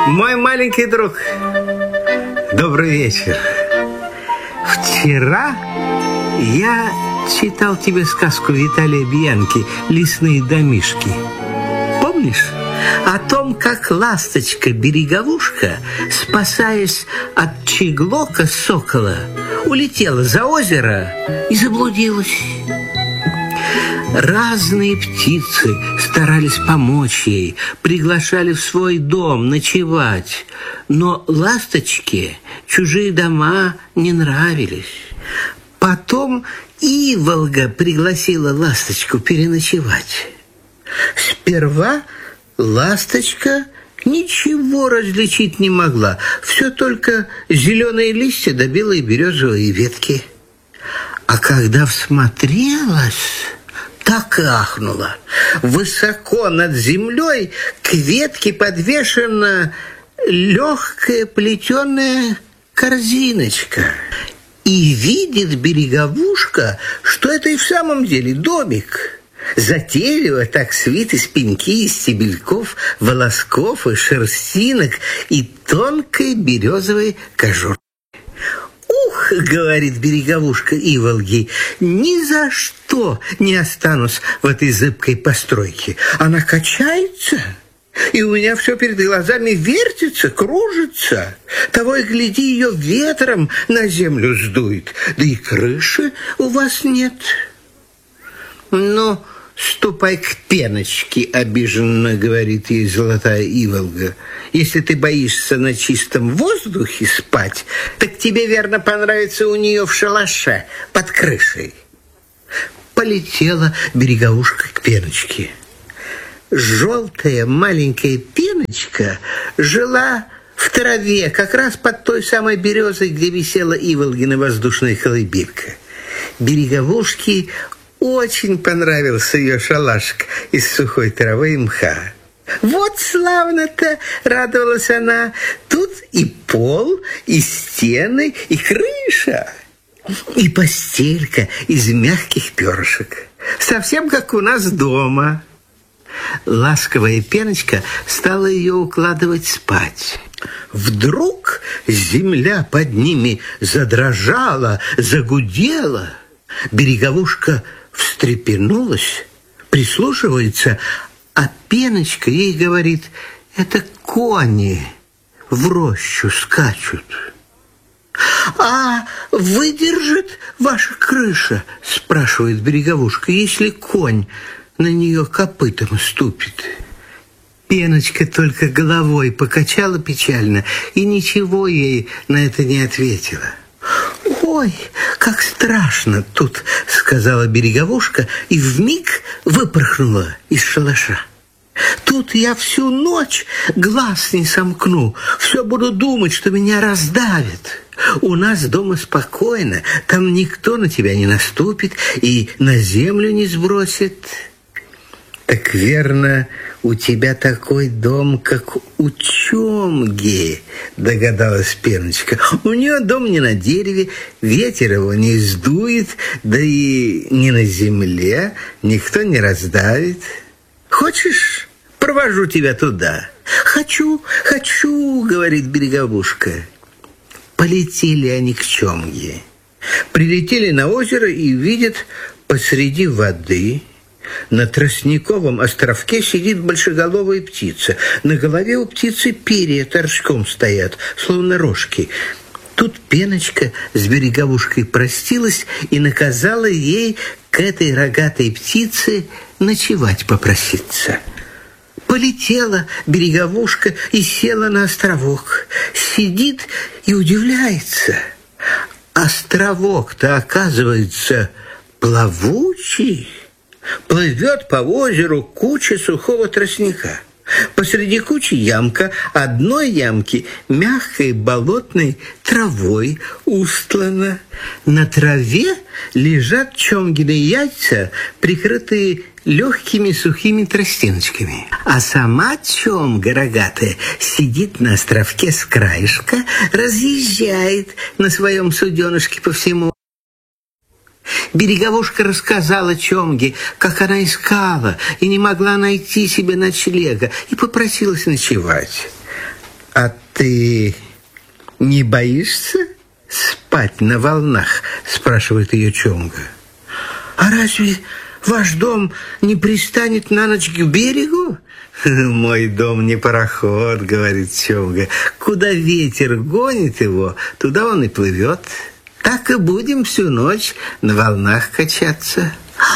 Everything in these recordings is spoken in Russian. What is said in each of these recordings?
Мой маленький друг, добрый вечер. Вчера я читал тебе сказку Виталия Бьянки «Лесные домишки». Помнишь? О том, как ласточка-береговушка, спасаясь от чеглока сокола, улетела за озеро и заблудилась. Разные птицы старались помочь ей, приглашали в свой дом ночевать, но ласточке чужие дома не нравились. Потом Иволга пригласила ласточку переночевать. Сперва ласточка ничего различить не могла, все только зеленые листья да белые березовые ветки. А когда всмотрелась, так и ахнула. Высоко над землей к ветке подвешена легкая плетеная корзиночка. И видит береговушка, что это и в самом деле домик. Затейливо так свит из пеньки, из стебельков, волосков и шерстинок и тонкой березовой кожуры. «Ух, — говорит береговушка Иволги, — ни за что не останусь в этой зыбкой постройке. Она качается, и у меня все перед глазами вертится, кружится. Того и гляди, ее ветром на землю сдует, да и крыши у вас нет». «Ну, ступай к пеночке, — обиженно говорит ей золотая Иволга. — Если ты боишься на чистом воздухе спать, так тебе, верно, понравится у нее в шалаше под крышей». Полетела береговушка к пеночке. Желтая маленькая пеночка жила в траве, как раз под той самой березой, где висела Иволгина воздушная колыбелька. Береговушке очень понравился ее шалашик из сухой травы и мха. «Вот славно-то!» — радовалась она. «Тут и пол, и стены, и крыша, и постелька из мягких перышек. Совсем как у нас дома». Ласковая пеночка стала ее укладывать спать. Вдруг земля под ними задрожала, загудела. Береговушка встрепенулась, прислушивается, а пеночка ей говорит: это кони в рощу скачут. «А выдержит ваша крыша, — спрашивает береговушка, — если конь на нее копытом ступит?» Пеночка только головой покачала печально и ничего ей на это не ответила. «Ой, как страшно тут! — сказала береговушка и вмиг выпорхнула из шалаша. Тут я всю ночь глаз не сомкну, все буду думать, что меня раздавит. У нас дома спокойно, там никто на тебя не наступит и на землю не сбросит». «Так верно, у тебя такой дом, как у Чомги, — догадалась пеночка. У нее дом не на дереве, ветер его не сдует, да и не на земле, никто не раздавит. Хочешь, провожу тебя туда?» «Хочу, хочу, — говорит береговушка». Полетели они к Чомге. Прилетели на озеро и видят, посреди воды на тростниковом островке сидит большеголовая птица. На голове у птицы перья торчком стоят, словно рожки. Тут пеночка с береговушкой простилась и наказала ей к этой рогатой птице ночевать попроситься. Полетела береговушка и села на островок. Сидит и удивляется. Островок-то, оказывается, плавучий. Плывет по озеру куча сухого тростника. Посреди кучи ямка, одной ямки мягкой болотной травой устлана. На траве лежат Чомгины яйца, прикрытые легкими сухими тростиночками. А сама Чомга рогатая сидит на островке с краешка, разъезжает на своем суденышке по всему. Береговушка рассказала Чомге, как она искала и не могла найти себе ночлега, и попросилась ночевать. А ты не боишься спать на волнах? Спрашивает ее Чомга. А разве ваш дом не пристанет на ночь к берегу? Мой дом не пароход, говорит Чомга. Куда ветер гонит его, туда он и плывет. Так и будем всю ночь на волнах качаться.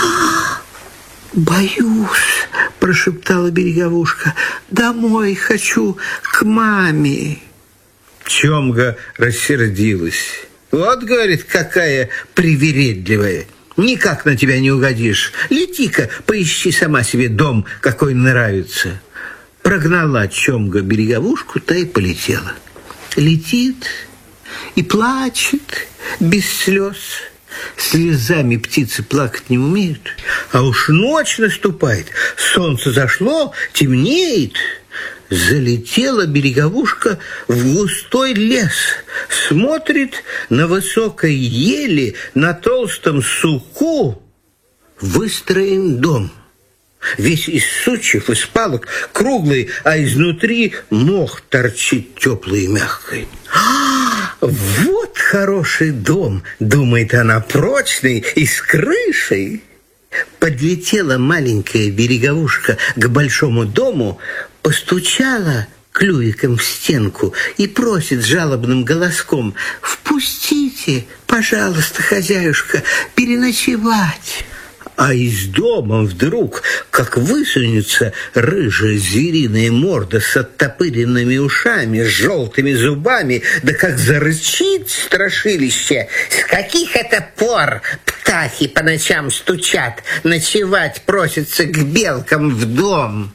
«Боюсь», – прошептала Береговушка. «Домой хочу, к маме». Чомга рассердилась. «Вот, — говорит, — какая привередливая. Никак на тебя не угодишь. Лети-ка, поищи сама себе дом, какой нравится». Прогнала Чомга Береговушку, та и полетела. Летит и плачет без слез. Слезами птицы плакать не умеют. А уж ночь наступает, солнце зашло, темнеет. Залетела Береговушка в густой лес. Смотрит, на высокой ели, на толстом суку выстроен дом. Весь из сучьев, из палок, круглый, а изнутри мох торчит теплый и мягкий. «Вот хороший дом!» – думает она, прочный и с крышей. Подлетела маленькая Береговушка к большому дому, постучала клювиком в стенку и просит жалобным голоском: «Впустите, пожалуйста, хозяюшка, переночевать». А из дома вдруг, как высунется рыжая звериная морда с оттопыренными ушами, с желтыми зубами, да как зарычит страшилище. «С каких это пор птахи по ночам стучат, ночевать просятся к белкам в дом?»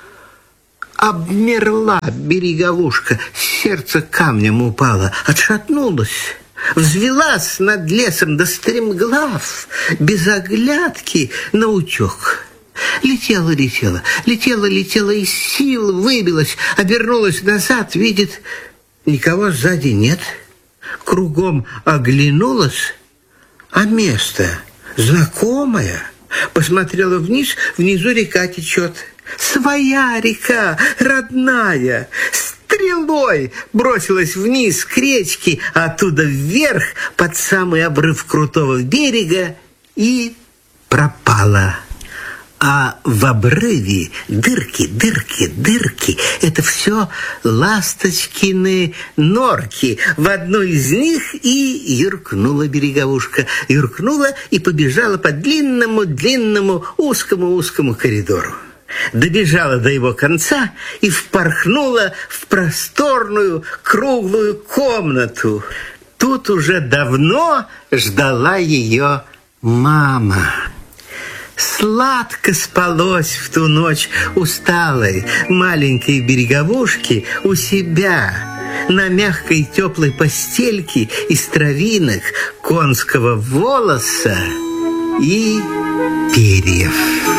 Обмерла Береговушка, сердце камнем упало, отшатнулась. Взвелась над лесом до стремглав, без оглядки наутек. Летела, из сил выбилась, обернулась назад, видит, никого сзади нет. Кругом оглянулась, а место знакомое. Посмотрела вниз, внизу река течет. Своя река, родная. Стрелой бросилась вниз к речке, а оттуда вверх под самый обрыв крутого берега и пропала. А в обрыве дырки. Это все ласточкины норки. В одну из них и юркнула Береговушка. Юркнула и побежала по длинному, узкому коридору. Добежала до его конца и впорхнула в просторную круглую комнату. Тут уже давно ждала ее мама. Сладко спалось в ту ночь усталой маленькой Береговушке у себя на мягкой теплой постельке из травинок, конского волоса и перьев.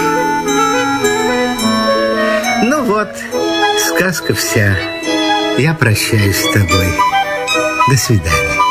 Ну вот, сказка вся. Я прощаюсь с тобой. До свидания.